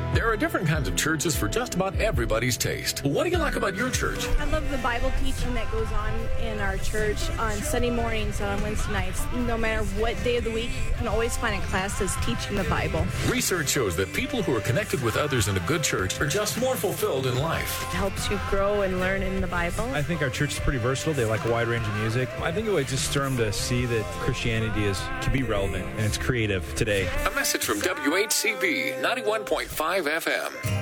There are different kinds of churches for just about everybody's taste. What do you like about your church? I love the Bible teaching that goes on in our church on Sunday mornings and on Wednesday nights. No matter what day of the week, you can always find a class that's teaching the Bible. Research shows that people who are connected with others in a good church are just more fulfilled in life. It helps you grow and learn in the Bible. I think our church is pretty versatile. They like a wide range of music. I think it would just stir them to see that Christianity can be relevant and it's creative today. A message from WHCB 91.5 FM.